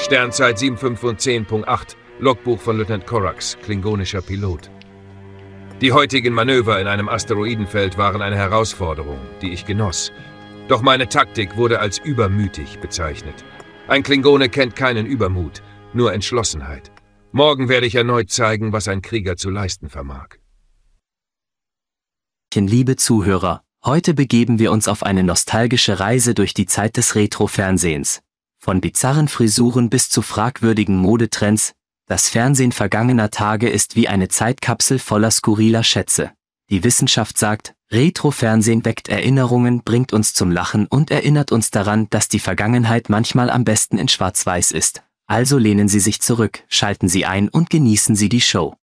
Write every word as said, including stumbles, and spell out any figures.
Sternzeit sieben fünf und zehn Punkt acht, Logbuch von Lieutenant Korax, klingonischer Pilot. Die heutigen Manöver in einem Asteroidenfeld waren eine Herausforderung, die ich genoss. Doch meine Taktik wurde als übermütig bezeichnet. Ein Klingone kennt keinen Übermut, nur Entschlossenheit. Morgen werde ich erneut zeigen, was ein Krieger zu leisten vermag. Liebe Zuhörer, heute begeben wir uns auf eine nostalgische Reise durch die Zeit des Retro-Fernsehens. Von bizarren Frisuren bis zu fragwürdigen Modetrends, das Fernsehen vergangener Tage ist wie eine Zeitkapsel voller skurriler Schätze. Die Wissenschaft sagt, Retro-Fernsehen weckt Erinnerungen, bringt uns zum Lachen und erinnert uns daran, dass die Vergangenheit manchmal am besten in Schwarz-Weiß ist. Also lehnen Sie sich zurück, schalten Sie ein und genießen Sie die Show.